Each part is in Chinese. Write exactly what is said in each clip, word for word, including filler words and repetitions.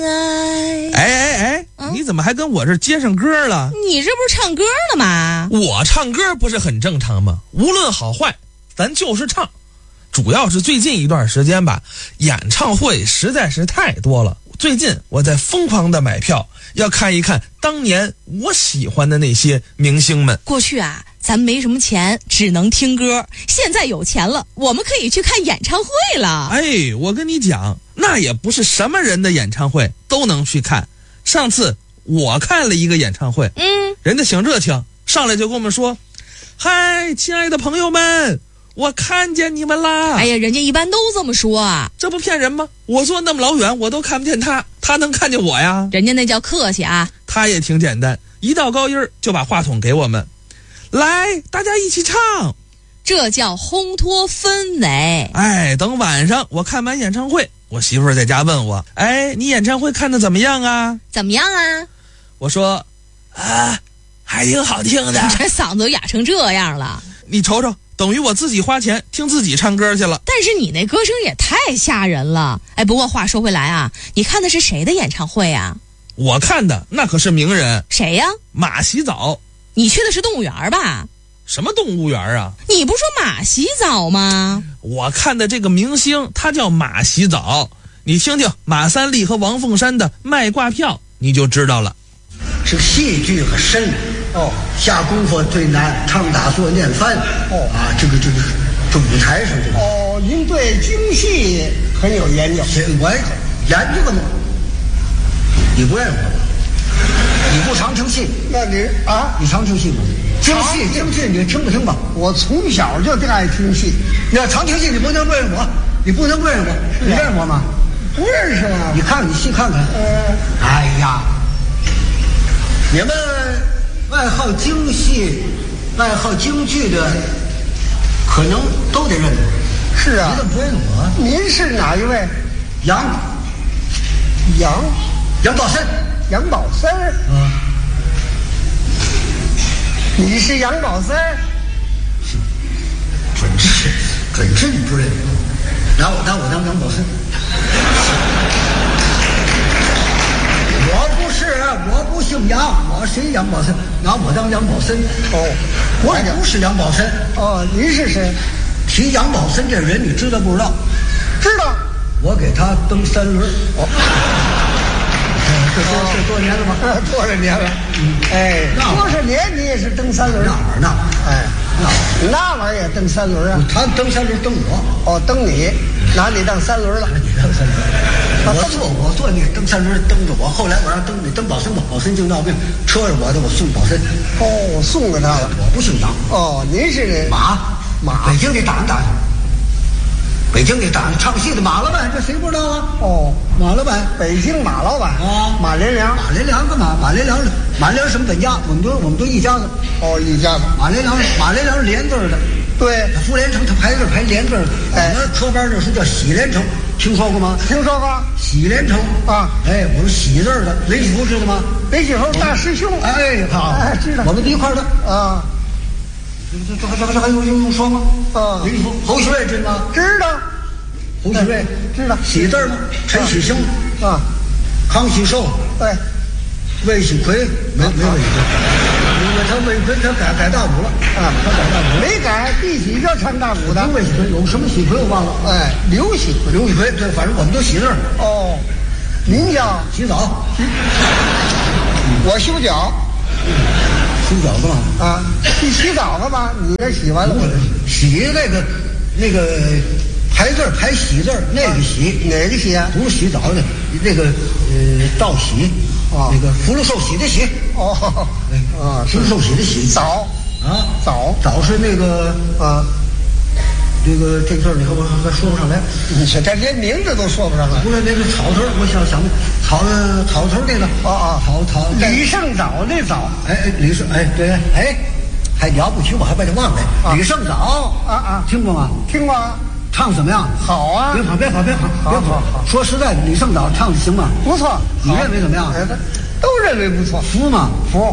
哎哎哎，嗯、你怎么还跟我这接上歌了？ 你这不是唱歌呢吗？ 我唱歌不是很正常吗？无论好坏，咱就是唱。主要是最近一段时间吧，演唱会实在是太多了。最近我在疯狂的买票，要看一看当年我喜欢的那些明星们。 过去啊，咱没什么钱，只能听歌。现在有钱了，我们可以去看演唱会了。 哎，我跟你讲，那也不是什么人的演唱会都能去看。上次我看了一个演唱会， 嗯， 人家挺热情，上来就跟我们说：“嗨，亲爱的朋友们，我看见你们啦！” 哎呀，人家一般都这么说啊， 这不骗人吗？我坐那么老远，我都看不见他，他能看见我呀？ 人家那叫客气啊。 他也挺简单，一到高音就把话筒给我们，来，大家一起唱， 这叫烘托氛围。 哎，等晚上我看完演唱会，我媳妇儿在家问我：“哎，你演唱会看的怎么样啊？” 怎么样啊？ 我说：“啊，还挺好听的。” 这嗓子都哑成这样了。 你瞅瞅，等于我自己花钱听自己唱歌去了。 但是你那歌声也太吓人了。哎，不过话说回来啊，你看的是谁的演唱会啊？ 我看的那可是名人。 谁呀？ 马洗澡。 你去的是动物园吧？ 什么动物园啊？ 你不说马洗澡吗？ 我看的这个明星他叫马洗澡，你听听马三立和王凤山的卖挂票你就知道了。 这个戏剧很深哦，下功夫最难，唱打做念翻哦啊，这个这个这舞台上这个哦，您对京戏很有研究。 我研究过吗？你不认识我？你不常听戏？ 那你啊， 你常听戏吗？京戏京戏你听不听吧？ 我从小就爱听戏。 你要常听戏，你不能不认识我，你不能不认识我，你认识我吗？ 不认识啊。 你看你细看看。 嗯。 哎呀，你们爱好京戏、爱好京剧的，可能都得认识我。 是啊。 你怎么不认识我？ 您是哪一位？ 杨。 杨。 杨宝森。 杨宝森。 嗯。 你是杨宝森？ 准是，准是你不认识我。拿我拿我当杨宝森。我不是，我不姓杨，我谁杨宝森？拿我当杨宝森。 哦， 我不是杨宝森。 哦，您是谁？ 提杨宝森这人，你知道不知道？ 知道。 我给他蹬三轮。哦。这多这多少年了吧？ 多少年了？嗯，哎，多少年你也是蹬三轮？ 那玩意儿那， 哎， 那那玩意儿也蹬三轮啊？ 他蹬三轮蹬我， 哦，蹬你，拿你当三轮了。 拿你当三轮，我坐我坐你蹬三轮蹬着我，后来我让蹬你蹬宝森吧，宝森就闹病，车是我的，我送宝森。 哦，我送给他了。 我不姓杨。 哦，您是马马， 北京的打打。北京的打唱戏的马老板，这谁不知道啊？ 哦， 马老板， 北京马老板啊， 马连良。 马连良干嘛？马连良，马连良什么本家？我们都我们都一家子。 哦，一家子。 马连良，马连良是连字的。 对， 傅连城他排字排连字的。 哎， 我们科班那时候叫喜连城，听说过吗？ 听说过。 喜连城啊， 哎，我是喜字的。雷启福知道吗？ 雷启福大师兄。 哎，好， 哎，知道。 我们一块的啊。这这这这这还有用说吗？ 啊， 雷启福，侯喜瑞知道吗？ 知道。 侯喜瑞知道。 喜字吗？陈喜生啊， 康喜寿， 对， 魏喜奎没没魏喜奎，因为他魏奎他改改大鼓了啊，他改大鼓没改，第几个唱大鼓的？ 魏喜奎有什么喜奎我忘了， 哎，刘喜奎， 刘喜奎，对，反正我们都喜字。 哦，您叫洗澡， 我修脚， 洗脚干嘛？ 啊，去洗澡了吧？你这洗完了， 洗那个那个。排字排喜字，那个喜哪个喜啊？ 不是洗澡的，那个呃道喜啊，那个福禄寿喜的喜。 哦，啊， 福禄寿喜的喜。 早啊， 早早是那个啊， 这个这个字你看我还说不上来， 你这这连名字都说不上来。 不是那个草头，我想想草草头那个啊啊， 草草李胜早那早， 哎哎李胜哎对哎，还了不起，我还把这忘了。李胜早啊啊， 听过吗？ 听过啊。 唱怎么样？ 好啊！ 别跑，别跑，别跑，别跑！说实在的，李胜早唱的行吗？ 不错。 你认为怎么样？ 都认为不错。 服吗？ 服。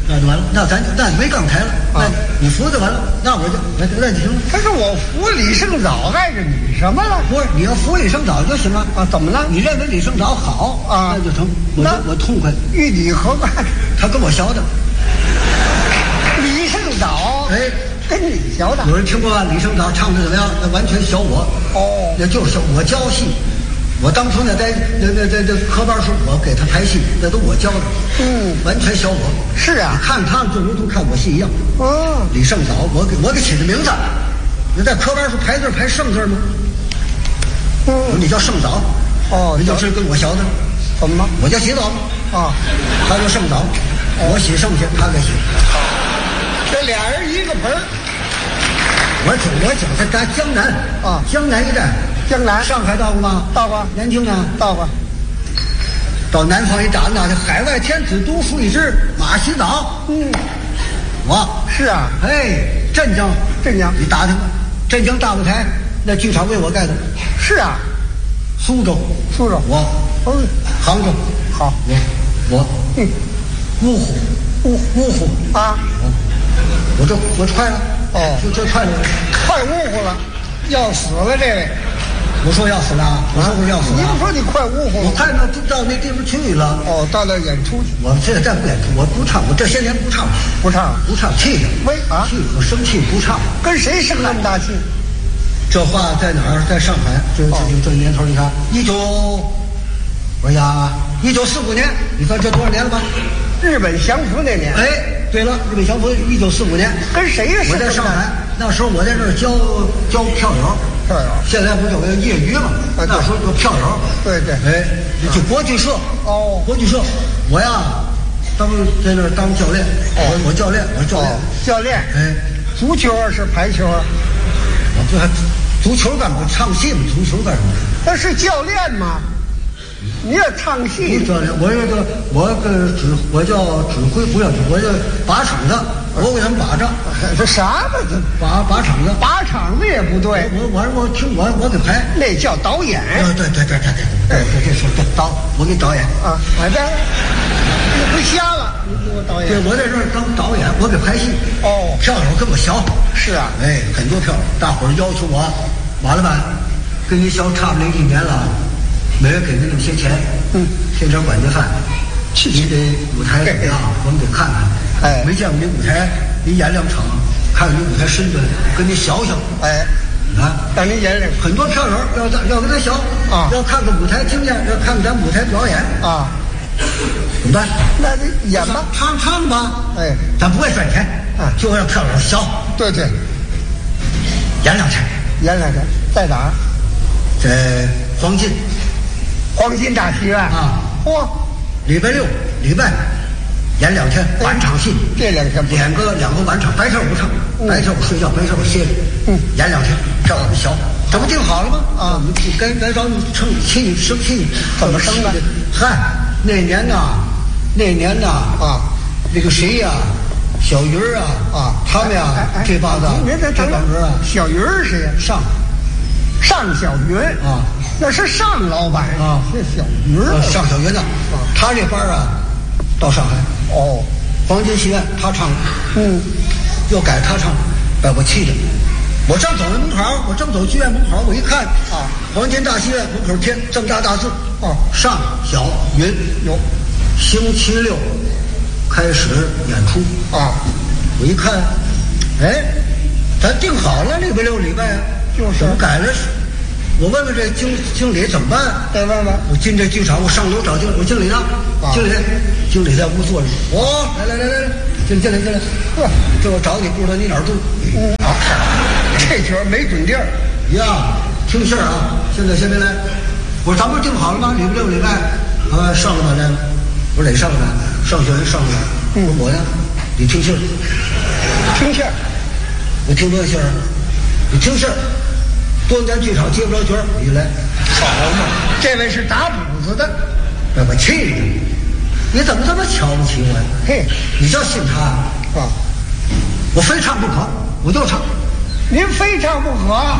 那就完了，那咱那没刚台了，那你扶就完了，那我就那那就行了。 可是我扶李胜藻碍着你什么了？ 不是，你要扶李胜藻就行了啊？怎么了？ 你认为李胜藻好啊？ 那就成，我那我痛快。 与你何干？ 他跟我学的。 李胜藻， 哎， 跟你学的。 有人听过李胜藻唱的怎么样？那完全学我。 哦， 那就是我教戏。我当初呢，在那那在这科班时，我给他排戏，那都我教的， 嗯， 完全小我。 是啊， 看他就如同看我戏一样。 哦， 李胜藻，我给我给起的名字，你在科班时排字排胜字吗？ 嗯， 你叫胜藻， 哦， 你就是跟我学的， 怎么了？ 我叫洗澡啊， 他叫胜藻，我洗剩下他给洗。 这俩人一个盆儿。 我讲我讲他咱江南啊， 江南一带。 江南， 上海到过吗？ 到过。 南京呢？ 到过。 到南方一站呢，海外天子独树一帜，马洗澡。 嗯， 我是啊。 哎，镇江， 镇江， 你打听吧。镇江大舞台那剧场为我盖的。 是啊。 苏州， 苏州， 我。 嗯， 杭州， 好， 我我。 嗯， 芜湖， 芜芜湖啊。 我这我快了。 哦， 就这快了， 快芜湖了，要死了这位。 我说要死了，我说不是要死了。 你不说你快芜湖？ 我快到到那地方去了。 哦，到那演出去。 我现在再不演出，我不唱，我这些年不唱， 不唱， 不唱气的。 喂啊， 气和生气不唱。 跟谁生那么大气？ 这话在哪儿？在上海。这这这年头，你看，一九，我呀，一九四五年，你看这多少年了吧？ 日本降服那年。 哎，对了，日本降服一九四五年。 跟谁呀？ 我在上海，那时候我在这儿教教票友。 票友， 现在不就有业余嘛？ 啊， 那时候有票友。 对对。 哎，就国剧社。 哦， 国剧社，我呀，当在那儿当教练。我我教练，我教练。 教练。 哎， 足球啊是排球啊？ 我不还足球干嘛？唱戏嘛？足球干什么？ 那是教练吗？你要唱戏。 教练，我这个我个指我叫指挥，不要指，我叫把场子，我给他们把着。 这啥呢？这把把场子， 把场子也不对。 我我我听我我给排， 那叫导演。 对对对对对对对，这是导，我给导演啊。哎，这你不瞎了？你给我导演。 对，我在这儿当导演，我给排戏。 哦， 票友跟我学。 是啊， 哎，很多票友，大伙儿要求我，马老板，跟你学差不多一年了。每月给你那么些钱， 嗯， 添点管家饭，你得舞台怎么样？我们得看看。 哎， 没见过你舞台，你演两场，看看你舞台身段，跟你学学。 哎， 啊， 让你演两。 很多票友要要跟他学啊， 要看看舞台经验，要看看咱舞台表演啊。 怎么办？ 那得演吧， 唱唱吧。 哎， 咱不会赚钱啊， 就让票友学。 对对， 演两天， 演两天，在哪儿？ 在黄金。 黄金大戏院啊， 嚯！ 礼拜六、礼拜演两天晚场戏， 这两天两个两个晚场，白天我不唱，白天我睡觉，白天我歇着， 嗯， 演两天，这我们学，这不定好了吗？ 啊， 我们该该找你生气生气， 怎么生的？ 嗨，那年呐，那年呐啊，那个谁呀，小鱼儿啊啊，他们呀这帮子，这帮人啊， 小鱼儿谁呀？ 上上小云啊。 那是上老板啊， 是小云儿， 上小云呢。他这班啊，到上海哦， 黄金戏院他唱， 嗯， 又改他唱，把我气的。我正走到门口，我正走剧院门口，我一看啊，黄金大戏院门口贴这么大大字，哦，上小云有，星期六开始演出啊。 我一看，哎，咱定好了礼拜六礼拜啊， 就是怎么改了？我问问这经经理怎么办？ 得问问。 我进这剧场，我上楼找经理，我经理呢？啊、经理，经理在屋坐着。我、哦、来来来来来，进进来进来。呵，这我找你，不知道你哪儿住？ 嗯，好，这角没准地儿呀。听信儿啊，现在先别来。我说咱不是定好了吗？礼拜六礼拜，啊，上了吧来了。我说哪上了来？上学人上了来。嗯，我说我呀，你听信儿。 听信儿， 我听多少信儿？你听信儿。多年剧场接不着角儿，你来， 好嘛！这位是打补子的， 把我气的！你怎么这么瞧不起我呀？ 嘿， 你就信他啊？我非唱不可，我就唱。 您非唱不可，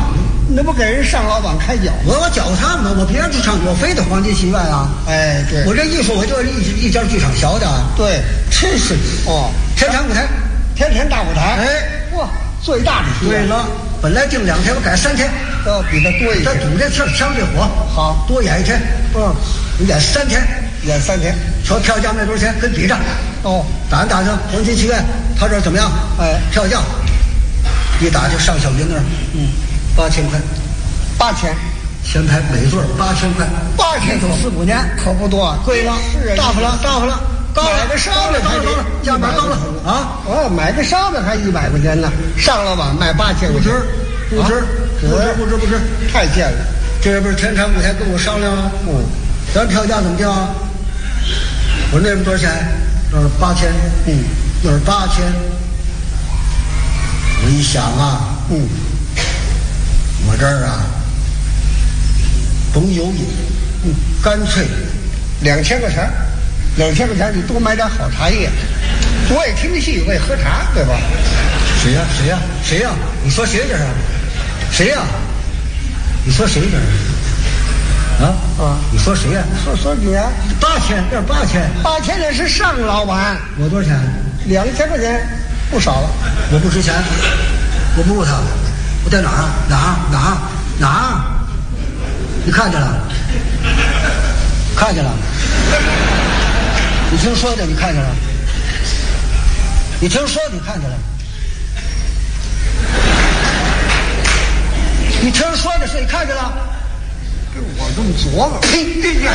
那不给人上老板开脚？ 我我脚唱嘛，我别人去唱，我非得黄金戏院啊。 哎，对， 我这艺术我就是一一家剧场学的。 对， 真是哦， 天堂舞台， 天天大舞台。 哎， 哇，最大的戏对了，本来定两天，我改三天， 要比他多一这天。 赌这气儿抢这火， 好， 多演一天。 嗯， 你演三天， 演三天。 说票价卖多少钱？跟比着。 哦， 打听打听黄金戏院，他这儿怎么样？ 哎， 票价一打听上小云那儿， 嗯， 八千块， 八千， 前排每座八千块， 八千走四五年， 可不多， 贵了， 是啊， 大发了，大发了，高了， 买个烧的高了，高了，价码高了啊！ 哦，买个烧的还一百块钱呢，上老板卖八千块钱， 不值，不值，不值，不值，不值， 太贱了。 这不是天长舞台跟我商量了， 嗯， 咱票价怎么定啊？我说那边多少钱？那是八千， 嗯， 那是八千。我一想啊， 嗯， 我这儿啊，甭犹豫，嗯，干脆两千块钱，两千块钱你多买点好茶叶。我也听戏，我也喝茶，对吧？ 谁呀、啊？谁呀、啊？谁呀、啊？你说谁这是？谁呀、啊？你说谁这是？啊啊！ 你说谁呀、啊？ 说说你啊， 八千，这是八千， 八千那是上老板， 我多少钱？ 两千块钱，不少了。 我不值钱，我不如他，我在哪儿啊？哪儿哪儿哪儿？你看见了？看见了？你听说的，你看见了？你听说你看见了？你听说的是你看见了？ 跟我这么琢磨， 呸！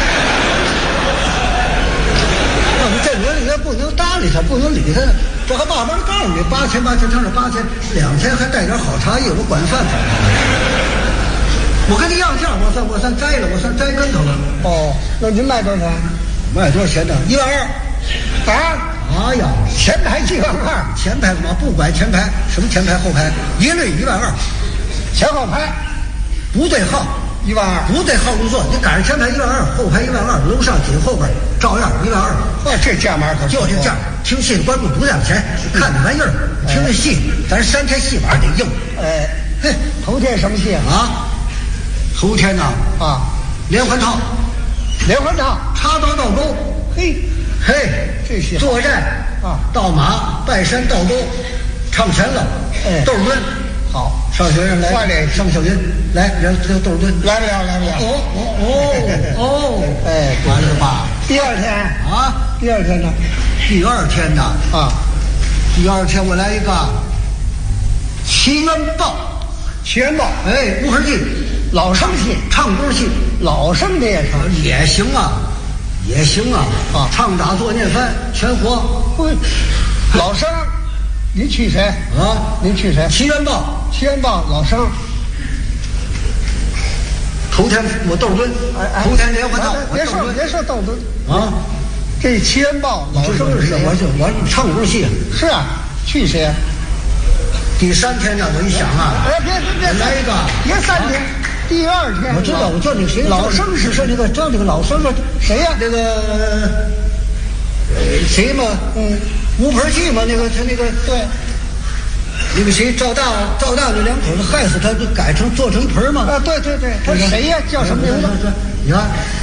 那你这人也不能搭理他，不能理他，这还慢慢告诉你，八千八千，他是八千，两千还带点好茶叶，我管饭饭。我跟你要价，我算我算摘了，我算摘跟头了。 哦，那您卖多少钱？ 卖多少钱呢？一万二。 啊？ 哎呀， 前排一万二， 前排嘛，不管前排什么前排后排，一律一万二， 前后排不对号。 一万二， 不对号入座，你赶上前排一万二，后排一万二，楼上紧后边照样一万二。 哦，这价码可就这价，听戏的观众不在乎钱，看这玩意儿，听这戏，咱三天戏板得硬。 哎， 嘿， 头天什么戏啊？头天呐啊， 连环套， 连环套， 插刀倒钩， 嘿， 嘿， 这戏作战啊， 倒马拜山倒钩，唱前了， 哎， 窦恡。 好， 上学生来， 快点， 上小云来，人这窦恡来不了，来不了。 哦哦哦哦， 哎， 完了吧？ 第二天啊， 第二天呢？ 第二天呢？ 啊， 第二天我来一个奇缘报， 奇缘报， 哎，乌合戏， 老生戏， 唱歌戏， 老生的也成， 也行啊，也行啊， 啊， 唱打坐念翻全活。 嘿，老生，您去谁啊？ 您去谁？ 奇缘报， 奇缘报，老生。 头天我窦恡， 哎哎， 头天连环套， 别说别说窦恡啊， 这奇缘报老生是谁？ 我就我唱歌戏。 是啊，去谁啊？ 第三天呢，我一想啊， 哎，别别别， 来一个， 别三天，第二天。 我知道，我叫那个谁， 老生是是那个叫那个老生的谁呀？ 那个谁嘛？ 嗯， 乌盆记嘛，那个他那个对。 那个谁，赵大，赵大那两口子害死他，就改成做成盆嘛。 啊，对对对，他谁呀？叫什么名字？ 你看，